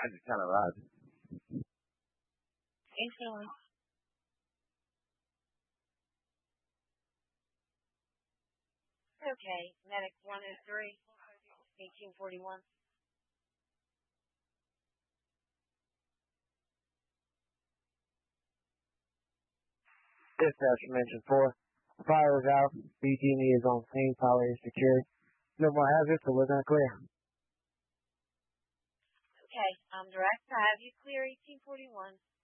just kind of odd. Thanks, Ellen. Okay, medic 103, 1841. Dispatch mentioned 4. Fire is out. BG&E is on scene. Power is secure. No more hazards, so we're going to clear. Okay, direct. I have you clear 1841.